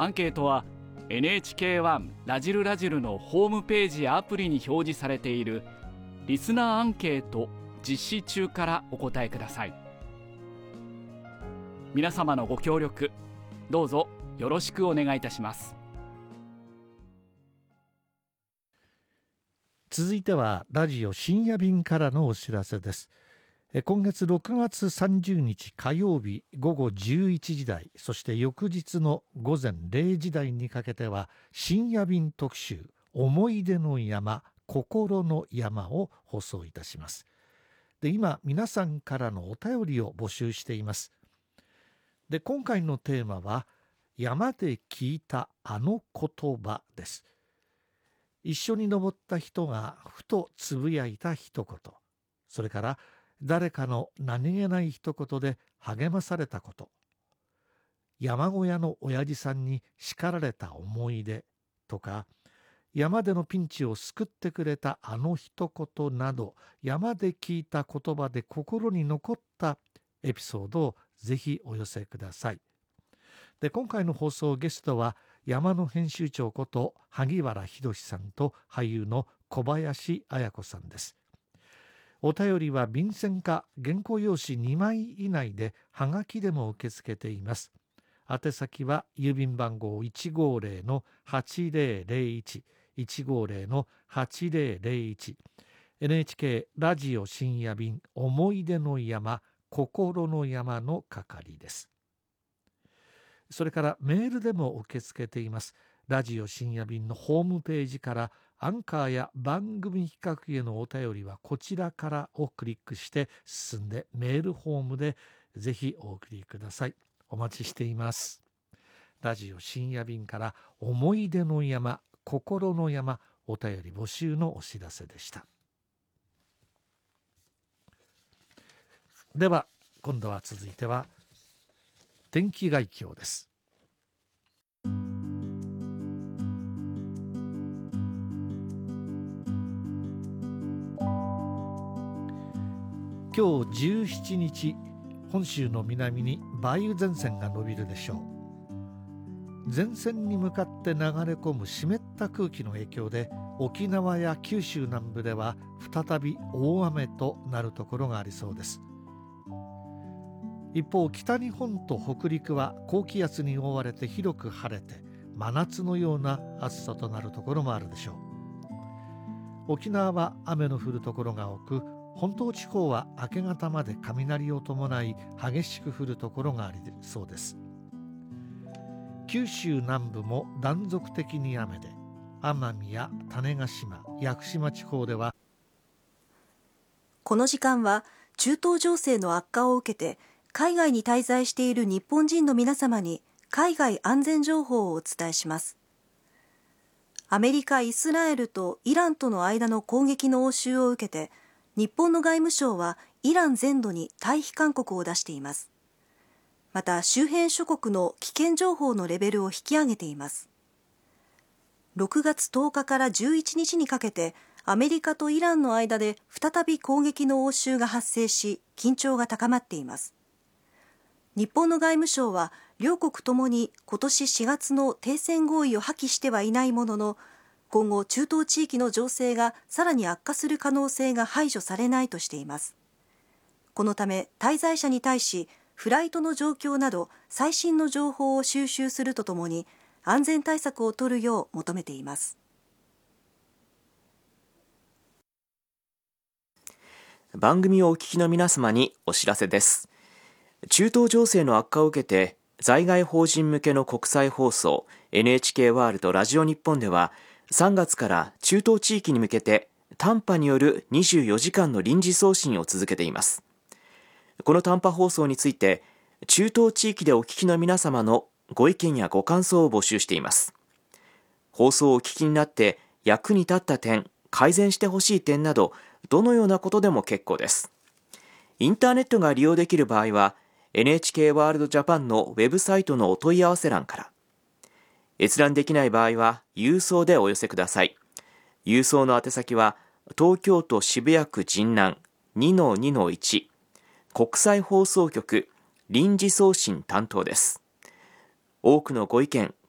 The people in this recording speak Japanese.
アンケートは NHK1 ラジルラジルのホームページやアプリに表示されているリスナーアンケート実施中からお答えください。皆様のご協力どうぞよろしくお願いいたします。 続いてはラジオ深夜便からのお知らせです。今月6月30日火曜日午後11時台、そして翌日の午前0時台にかけては深夜便特集思い出の山心の山を放送いたします。で、今皆さんからのお便りを募集しています。で、今回のテーマは山で聞いたあの言葉です。一緒に登った人がふとつぶやいた一言、それから誰かの何気ない一言で励まされたこと、山小屋の親父さんに叱られた思い出とか、山でのピンチを救ってくれたあの一言など、山で聞いた言葉で心に残ったエピソードをぜひお寄せください。で、今回の放送ゲストは山の編集長こと萩原博さんと俳優の小林綾子さんです。お便りは便箋か原稿用紙2枚以内ではがきでも受け付けています。宛先は郵便番号 150-8001 150-8001 NHK ラジオ深夜便思い出の山心の山の係です。それからメールでも受け付けています。ラジオ深夜便のホームページからアンカーや番組企画へのお便りはこちらからをクリックして進んでメールフォームでぜひお送りください。お待ちしています。ラジオ深夜便から思い出の山心の山お便り募集のお知らせでした。では今度は続いては天気概況です。今日17日、本州の南に梅雨前線が伸びるでしょう。前線に向かって流れ込む湿った空気の影響で沖縄や九州南部では再び大雨となるところがありそうです。一方、北日本と北陸は高気圧に覆われて広く晴れて真夏のような暑さとなるところもあるでしょう。沖縄は雨の降るところが多く、本島地方は明け方まで雷を伴い激しく降るところがありそうです。九州南部も断続的に雨で、奄美や種子島、屋久島地方ではこの時間は中東情勢の悪化を受けて海外に滞在している日本人の皆様に海外安全情報をお伝えします。アメリカ、イスラエルとイランとの間の攻撃の応酬を受けて、日本の外務省はイラン全土に退避勧告を出しています。また周辺諸国の危険情報のレベルを引き上げています。6月10日から11日にかけてアメリカとイランの間で再び攻撃の応酬が発生し、緊張が高まっています。日本の外務省は両国ともに今年4月の停戦合意を破棄してはいないものの、今後中東地域の情勢がさらに悪化する可能性が排除されないとしています。このため滞在者に対しフライトの状況など最新の情報を収集するとともに安全対策を取るよう求めています。 番組をお聞きの皆様にお知らせです。中東情勢の悪化を受けて在外邦人向けの国際放送 NHK ワールドラジオ日本では3月から中東地域に向けて短波による24時間の臨時送信を続けています。この短波放送について中東地域でお聞きの皆様のご意見やご感想を募集しています。放送をお聞きになって役に立った点、改善してほしい点などどのようなことでも結構です。インターネットが利用できる場合は NHK ワールドジャパンのウェブサイトのお問い合わせ欄から、閲覧できない場合は郵送でお寄せください。郵送の宛先は東京都渋谷区神南 2-2-1 国際放送局臨時送信担当です。多くのご意見